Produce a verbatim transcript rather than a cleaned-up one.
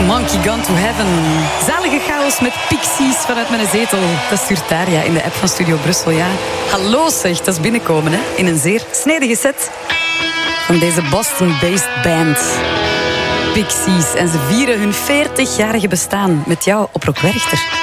Monkey Gone to Heaven. Zalige chaos met Pixies vanuit mijn zetel. Dat stuurt Daria in de app van Studio Brussel, ja. Hallo zeg, dat is binnenkomen, hè. In een zeer snijdige set van deze Boston-based band. Pixies. En ze vieren hun veertigjarige bestaan met jou op Rock Werchter.